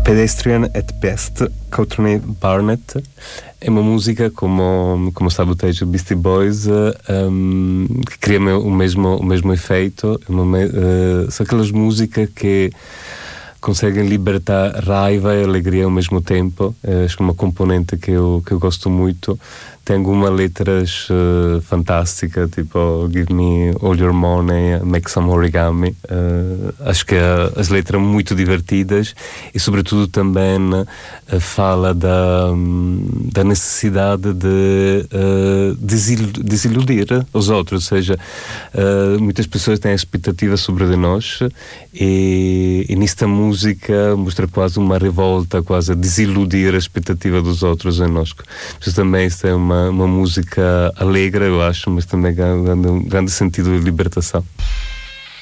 Pedestrian at Best, Courtney Barnett. É uma música como sabotage o Beastie Boys, que cria o mesmo efeito. São aquelas músicas que conseguem libertar raiva e alegria ao mesmo tempo. Acho que é uma componente que eu gosto muito. Tem algumas letras fantásticas, tipo Give Me All Your Money, Make Some Origami. Acho que as letras são muito divertidas e sobretudo também fala da necessidade de desiludir os outros, ou seja, muitas pessoas têm expectativas sobre de nós e nesta música mostra quase uma revolta, quase a desiludir a expectativa dos outros em nós. Isso também é uma música alegre, eu acho, mas também um grande sentido de libertação.